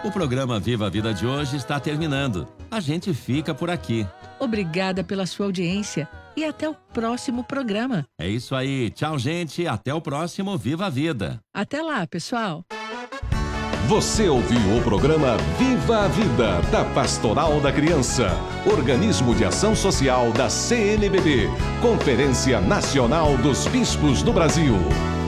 O programa Viva a Vida de hoje está terminando. A gente fica por aqui. Obrigada pela sua audiência e até o próximo programa. É isso aí. Tchau, gente. Até o próximo Viva a Vida. Até lá, pessoal. Você ouviu o programa Viva a Vida, da Pastoral da Criança, organismo de ação social da CNBB, Conferência Nacional dos Bispos do Brasil.